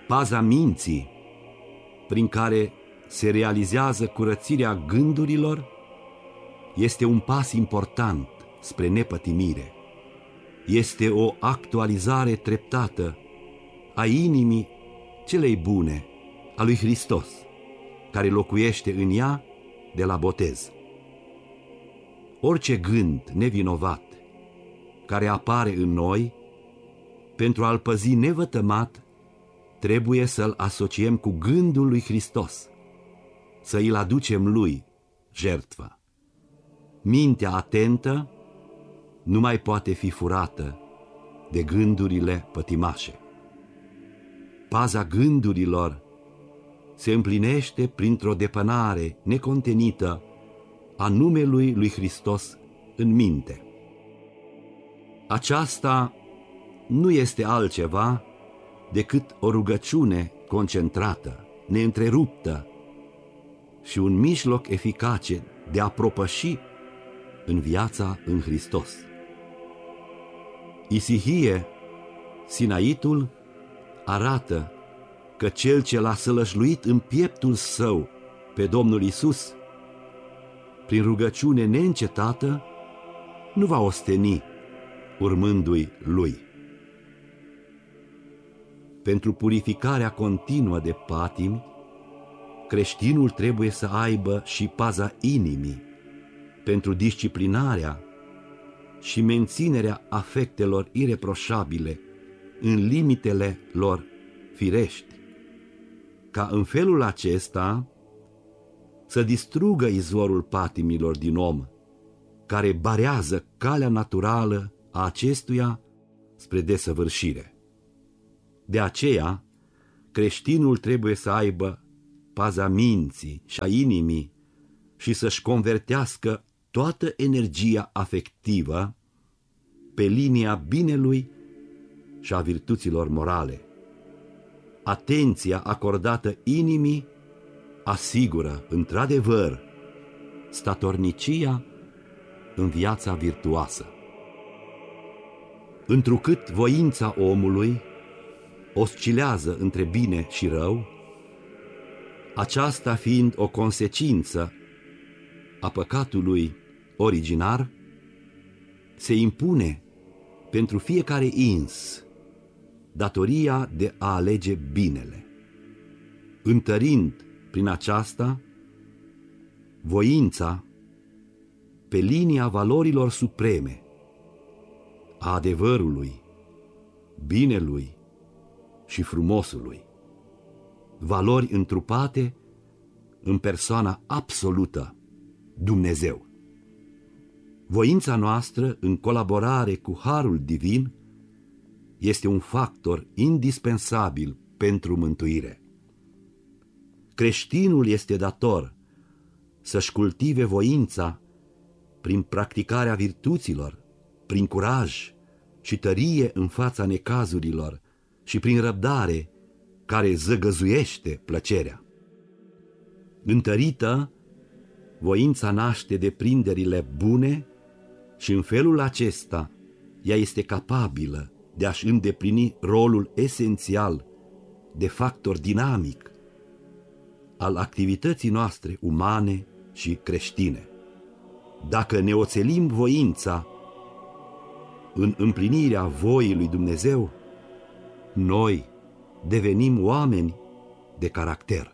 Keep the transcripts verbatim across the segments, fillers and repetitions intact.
paza minții, prin care se realizează curățirea gândurilor, este un pas important spre nepătimire. Este o actualizare treptată a inimii celei bune a lui Hristos, care locuiește în ea de la botez. Orice gând nevinovat care apare în noi, pentru a-l păzi nevătămat, trebuie să-l asociem cu gândul lui Hristos, să îl aducem lui jertfă. Mintea atentă nu mai poate fi furată de gândurile pătimașe. Paza gândurilor se împlinește printr-o depănare necontenită a numelui lui Hristos în minte. Aceasta nu este altceva decât o rugăciune concentrată, neîntreruptă și un mijloc eficace de a propăși în viața în Hristos. Isihie, Sinaitul, arată că cel ce l-a sălășluit în pieptul său pe Domnul Iisus, prin rugăciune neîncetată, nu va osteni urmându-i lui. Pentru purificarea continuă de patimi, creștinul trebuie să aibă și paza inimii, pentru disciplinarea și menținerea afectelor ireproșabile în limitele lor firești, ca în felul acesta să distrugă izvorul patimilor din om, care barează calea naturală a acestuia spre desăvârșire. De aceea, creștinul trebuie să aibă paza minții și a inimii și să-și convertească toată energia afectivă pe linia binelui și a virtuților morale. Atenția acordată inimii asigură, într-adevăr, statornicia în viața virtuoasă. Întrucât voința omului oscilează între bine și rău, aceasta fiind o consecință a păcatului originar, se impune pentru fiecare ins datoria de a alege binele, întărind prin aceasta voința pe linia valorilor supreme, a adevărului, binelui și frumosului, valori întrupate în persoana absolută, Dumnezeu. Voința noastră, în colaborare cu Harul Divin, este un factor indispensabil pentru mântuire. Creștinul este dator să-și cultive voința prin practicarea virtuților, prin curaj și tărie în fața necazurilor și prin răbdare care zăgăzuiește plăcerea. Întărită, voința naște deprinderile bune și în felul acesta ea este capabilă de a-și îndeplini rolul esențial de factor dinamic al activității noastre umane și creștine. Dacă ne oțelim voința în împlinirea voii lui Dumnezeu, noi devenim oameni de caracter.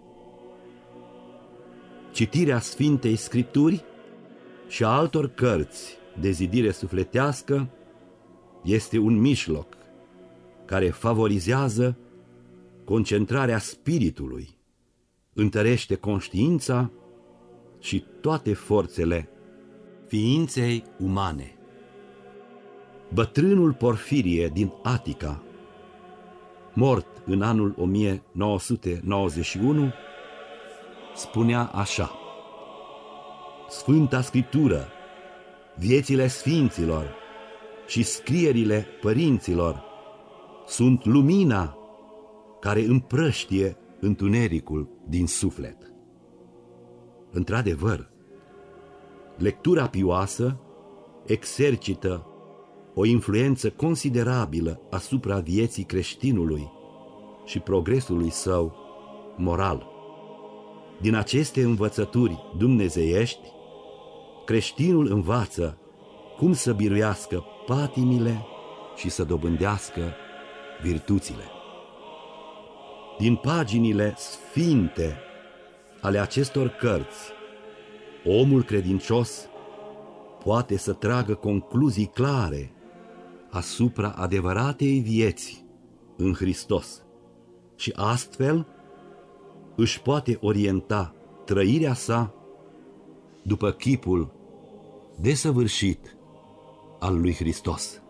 Citirea Sfintei Scripturi și a altor cărți de zidire sufletească este un mijloc care favorizează concentrarea spiritului, întărește conștiința și toate forțele ființei umane. Bătrânul Porfirie din Atica, mort în anul o mie nouă sute nouăzeci și unu, spunea așa: Sfânta Scriptură, viețile sfinților și scrierile părinților sunt lumina care împrăștie întunericul din suflet. Într-adevăr, lectura pioasă exercită o influență considerabilă asupra vieții creștinului și progresului său moral. Din aceste învățături dumnezeiești, creștinul învață cum să biruiască patimile și să dobândească virtuțile. Din paginile sfinte ale acestor cărți, omul credincios poate să tragă concluzii clare asupra adevăratei vieți în Hristos și astfel își poate orienta trăirea sa după chipul desăvârșit al lui Hristos.